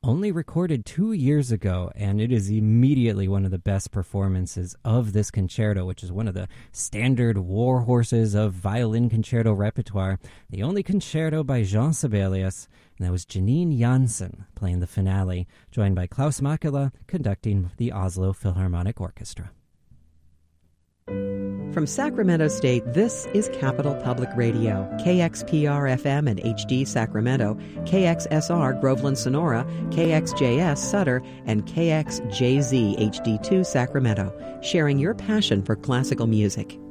only recorded 2 years ago, and it is immediately one of the best performances of this concerto, which is one of the standard war horses of violin concerto repertoire. The only concerto by Jean Sibelius, and that was Janine Jansen playing the finale, joined by Klaus Makela conducting the Oslo Philharmonic Orchestra. From Sacramento State, this is Capital Public Radio, KXPR-FM and HD Sacramento, KXSR Groveland Sonora, KXJS Sutter, and KXJZ HD2 Sacramento, sharing your passion for classical music.